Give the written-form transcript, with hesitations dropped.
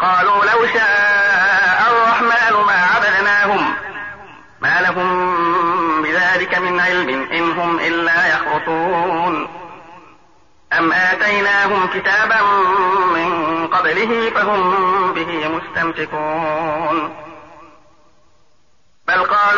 وقالوا لو شاء الرحمن ما عبدناهم ما لهم بذلك من علم إن هم إلا يخرصون أم آتيناهم كتابا من قبله فهم به مستمسكون بل قالوا